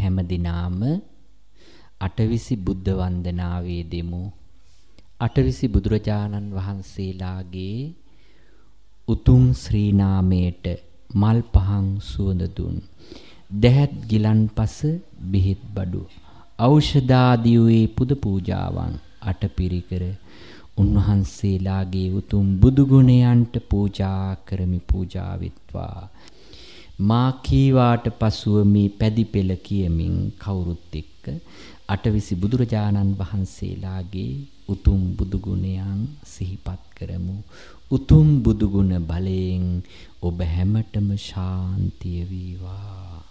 හැම දිනාම අටවිසි බුද්ධ වන්දනාවේ දෙමු. අටවිසි බුදුරජාණන් වහන්සේලාගේ උතුම් ශ්‍රී නාමයට මල් පහන් සුවඳ දුන් දැහත් ගිලන්පස බෙහෙත් බඩු ඖෂධාදී වූ පුද පූජාවන් අටපිරිකර උන්වහන්සේලාගේ උතුම් බුදු ගුණයන්ට පූජා කරමි. පූජා වෙත්වා. මා කීවාට පසුව මේ පැදි පෙළ කියමින් කවුරුත් එක්ක අටවිසි බුදුරජාණන් වහන්සේලාගේ උතුම් බුදු ගුණයන් සිහිපත් කරමු. උතුම් බුදු ගුණ බලයෙන් ඔබ හැමතෙම ශාන්තිය වේවා.